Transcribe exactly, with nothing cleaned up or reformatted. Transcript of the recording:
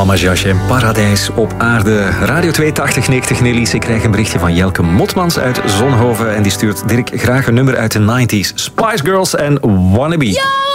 Mama's jasje, paradijs op aarde. Radio twee tachtig negentig Nelly's. Ik krijg een berichtje van Jelke Motmans uit Zonhoven. En die stuurt Dirk graag een nummer uit de negentig. Spice Girls en Wannabe. Yo!